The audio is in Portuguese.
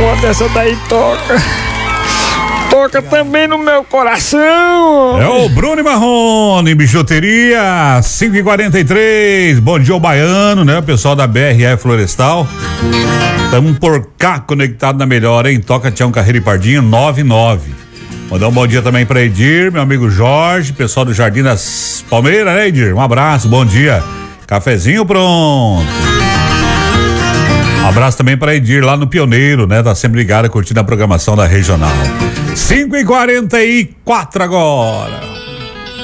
foda, essa daí toca. Toca também no meu coração. É o Bruno Marrone, bijuteria, 5h43. Bom dia, o Baiano, né? O pessoal da BRF Florestal. Tamo por cá conectado na melhor, hein? Toca Tião Carreiro e Pardinho, 99. Mandar um bom dia também pra Edir, meu amigo Jorge, pessoal do Jardim das Palmeiras, né, Edir? Um abraço, bom dia. Cafezinho pronto. Um abraço também para Edir lá no Pioneiro, né? Tá sempre ligado, curtindo a programação da Regional. 5h44 agora.